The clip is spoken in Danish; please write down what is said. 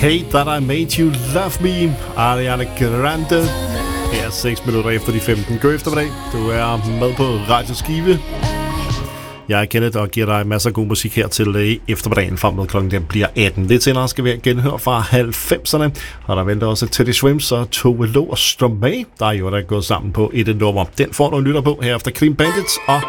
Hate That I Made You Love Me, Ariana Grande. Her 6 minutter efter de 15. God eftermiddag. Du er med på Radio Skive. Jeg er Kenneth og giver dig masser af god musik her til eftermiddagen frem med klokken den bliver 18. Lidt senere skal vi genhøre fra 90'erne. Og der venter også Teddy Swims og Tove Lo og Stromae, der er jo der gået sammen på et nummer. Den får du lytter på her efter Clean Bandits og